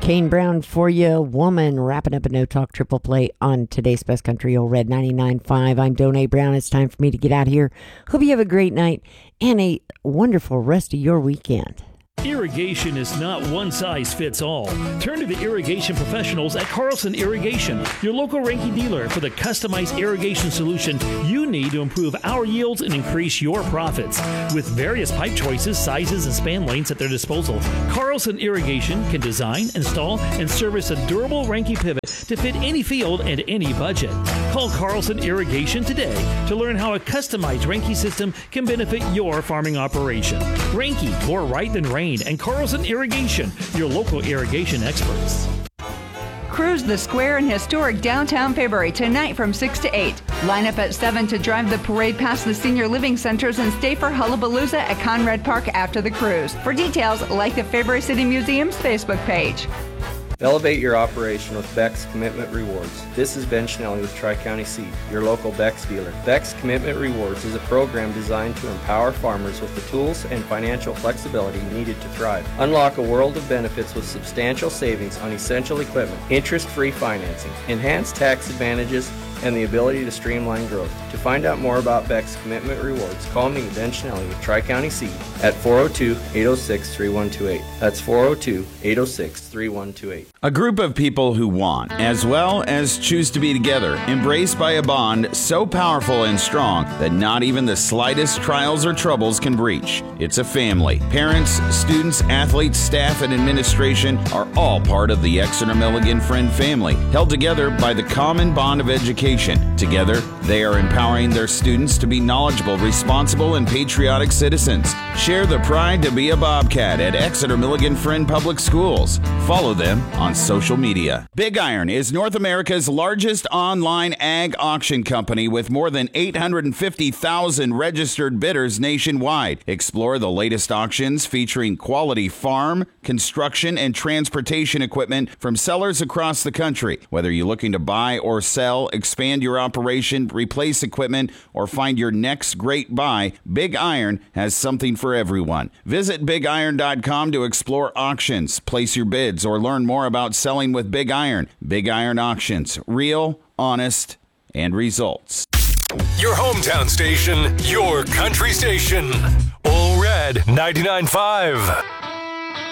Kane Brown for you, Woman, wrapping up a No Talk triple play on today's Best Country Old Red 99.5. I'm Donay Brown. It's time for me to get out of here. Hope you have a great night and a wonderful rest of your weekend. Irrigation is not one size fits all. Turn to the irrigation professionals at Carlson Irrigation, your local Reinke dealer, for the customized irrigation solution you need to improve our yields and increase your profits. With various pipe choices, sizes, and span lengths at their disposal, Carlson Irrigation can design, install, and service a durable Reinke pivot to fit any field and any budget. Call Carlson Irrigation today to learn how a customized Reinke system can benefit your farming operation. Reinke, more right than rain, and Carlson Irrigation, your local irrigation experts. Cruise the square in historic downtown Fairbury tonight from 6 to 8. Line up at 7 to drive the parade past the senior living centers and stay for Hullabalooza at Conrad Park after the cruise. For details, like the Fairbury City Museum's Facebook page. Elevate your operation with Beck's Commitment Rewards. This is Ben Schnelly with Tri-County Seed, your local Beck's dealer. Beck's Commitment Rewards is a program designed to empower farmers with the tools and financial flexibility needed to thrive. Unlock a world of benefits with substantial savings on essential equipment, interest-free financing, enhanced tax advantages, and the ability to streamline growth. To find out more about Beck's Commitment Rewards, call me, Ben Schnelly, with Tri-County Seed at 402-806-3128. That's 402-806-3128. A group of people who want, as well as choose to be together, embraced by a bond so powerful and strong that not even the slightest trials or troubles can breach. It's a family. Parents, students, athletes, staff, and administration are all part of the Exeter Milligan Friend family, held together by the common bond of education. Together, they are empowering their students to be knowledgeable, responsible, and patriotic citizens. Share the pride to be a Bobcat at Exeter Milligan Friend Public Schools. Follow them on social media. Big Iron is North America's largest online ag auction company with more than 850,000 registered bidders nationwide. Explore the latest auctions featuring quality farm, construction, and transportation equipment from sellers across the country. Whether you're looking to buy or sell, expand your operation, replace equipment, or find your next great buy, Big Iron has something for everyone. Visit BigIron.com to explore auctions, place your bids, or learn more about selling with Big Iron. Big Iron Auctions. Real, honest, and results. Your hometown station, your country station. All Red 99.5.